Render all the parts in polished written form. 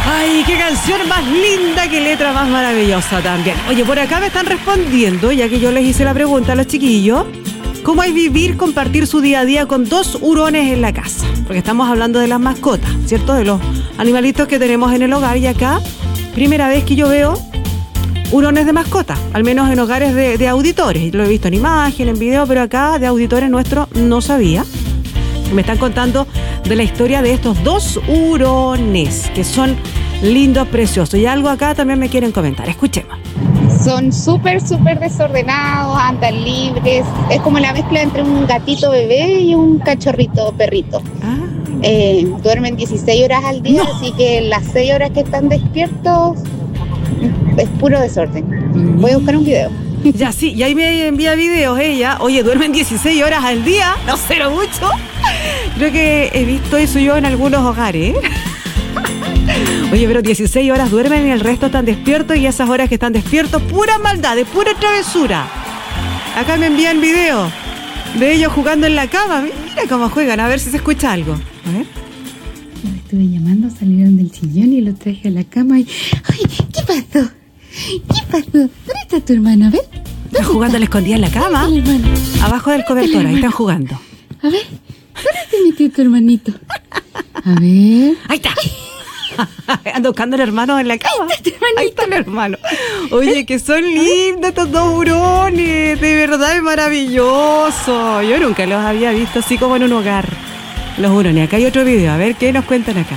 Ay, qué canción más linda, qué letra más maravillosa también. Oye, por acá me están respondiendo, ya que yo les hice la pregunta a los chiquillos, ¿cómo es vivir, compartir su día a día con 2 hurones en la casa? Porque estamos hablando de las mascotas, ¿cierto? De los animalitos que tenemos en el hogar. Y acá, primera vez que yo veo hurones de mascota, al menos en hogares de auditores. Lo he visto en imagen, en video, pero acá de auditores nuestros no sabía. Me están contando de la historia de estos 2 hurones, que son lindos, preciosos. Y algo acá también me quieren comentar. Escuchemos. Son súper desordenados, andan libres. Es como la mezcla entre un gatito bebé y un cachorrito perrito. Duermen 16 horas al día, no. Así que las 6 horas que están despiertos es puro desorden. Voy a buscar un video. Ya, sí, y ahí me envía videos ella. Oye, duermen 16 horas al día, no sé lo mucho. Creo que he visto eso yo en algunos hogares. Oye, pero 16 horas duermen y el resto están despiertos, y esas horas que están despiertos, pura maldad, pura travesura. Acá me envían videos de ellos jugando en la cama. Mira cómo juegan, a ver si se escucha algo. A ver. Los estuve llamando, salieron del sillón y los traje a la cama y... ¡Ay! ¿Qué pasó? ¿Qué pasó? ¿Dónde está tu hermano? A ver. Están jugando a la escondida en la cama. Abajo del cobertor, ahí están jugando. A ver, ¿dónde te metió tu hermanito? A ver. Ahí está. Ando buscando al hermano en la cama. Ahí está el hermano. Oye, que son lindos estos 2 hurones. De verdad es maravilloso. Yo nunca los había visto así como en un hogar. Los hurones. Acá hay otro video. A ver qué nos cuentan acá.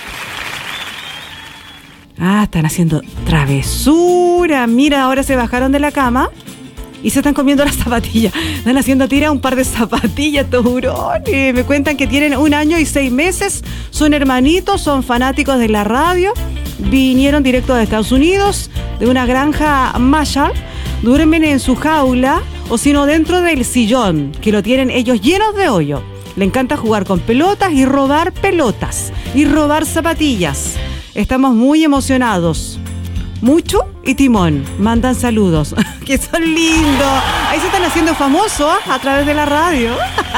Están haciendo travesura. Mira, ahora se bajaron de la cama y se están comiendo las zapatillas. Están haciendo tira un par de zapatillas estos hurones. Me cuentan que tienen 1 año y 6 meses. Son hermanitos, son fanáticos de la radio. Vinieron directo de Estados Unidos, de una granja Marshall. Duermen en su jaula o si no dentro del sillón, que lo tienen ellos llenos de hoyo. Le encanta jugar con pelotas y robar pelotas y robar zapatillas. Estamos muy emocionados. Mucho y Timón mandan saludos. Que son lindos. Ahí se están haciendo famosos a través de la radio.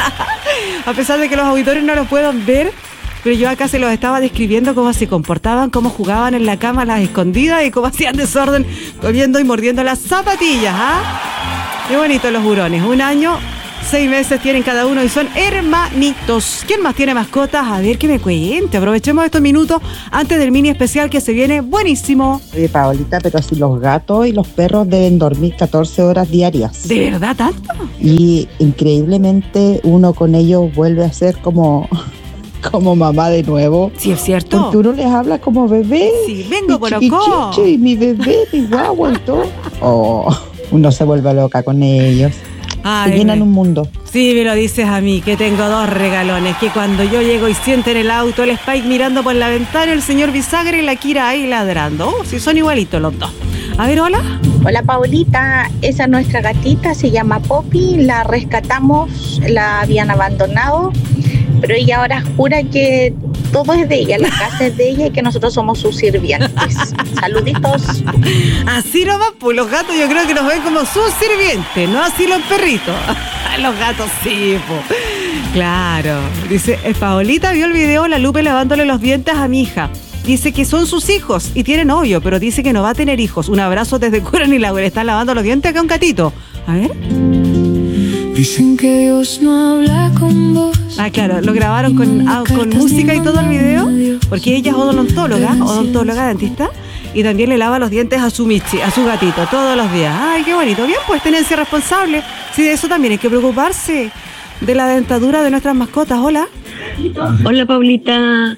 A pesar de que los auditores no los puedan ver, pero yo acá se los estaba describiendo cómo se comportaban, cómo jugaban en la cama a las escondidas y cómo hacían desorden comiendo y mordiendo las zapatillas. Qué bonito los hurones. 1 año, 6 meses tienen cada uno y son hermanitos. ¿Quién más tiene mascotas? A ver, que me cuente. Aprovechemos estos minutos antes del mini especial que se viene buenísimo. Oye, Paolita, pero si los gatos y los perros deben dormir 14 horas diarias. ¿De verdad tanto? Y increíblemente uno con ellos vuelve a ser como mamá de nuevo. Sí, es cierto. Porque uno les habla como bebé. Sí, vengo por acá. Y mi bebé, mi guagua y todo. Uno se vuelve loca con ellos. Ay, se llenan un mundo. Sí, me lo dices a mí, que tengo 2 regalones, que cuando yo llego y siento en el auto el Spike mirando por la ventana, el señor Bisagra y la Kira ahí ladrando. Sí, son igualitos los 2. A ver, hola. Hola, Paulita. Esa es nuestra gatita, se llama Poppy. La rescatamos, la habían abandonado, pero ella ahora jura que todo es de ella, la casa es de ella y que nosotros somos sus sirvientes. Saluditos. Así nomás, pues los gatos yo creo que nos ven como sus sirvientes, no así los perritos. Los gatos sí, pues. Claro. Dice, Paolita vio el video, la Lupe lavándole los dientes a mi hija. Dice que son sus hijos y tiene novio, pero dice que no va a tener hijos. Un abrazo desde Curan y Laura. Están lavando los dientes acá un gatito. A ver. Dicen que Dios no habla con vos. Claro, lo grabaron con música y todo el video, porque ella es odontóloga, dentista, y también le lava los dientes a su Michi, a su gatito, todos los días. Ay, qué bonito. Bien, pues tenencia responsable. Sí, de eso también hay que preocuparse, de la dentadura de nuestras mascotas. Hola. Hola, Paulita.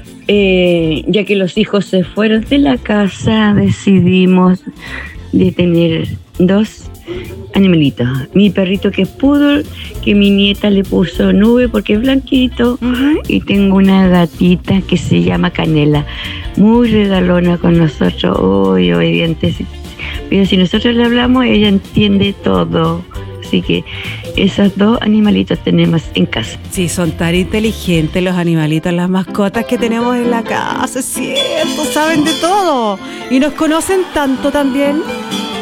Ya que los hijos se fueron de la casa, decidimos de tener 2 animalitos. Mi perrito que es poodle, que mi nieta le puso Nube porque es blanquito. Y tengo una gatita que se llama Canela, muy regalona con nosotros, obediente. Pero si nosotros le hablamos, ella entiende todo. Así que esos 2 animalitos tenemos en casa. Sí, son tan inteligentes los animalitos, las mascotas que tenemos en la casa, es cierto, saben de todo y nos conocen tanto también.